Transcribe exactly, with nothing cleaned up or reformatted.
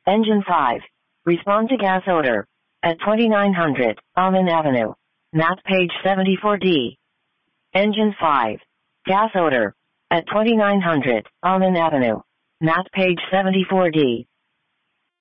Engine five. Respond to gas odor. At twenty-nine hundred, Almond Avenue. Map page seventy-four D. Engine five. Gas odor. At twenty-nine hundred, Almond Avenue. Map page seventy-four D.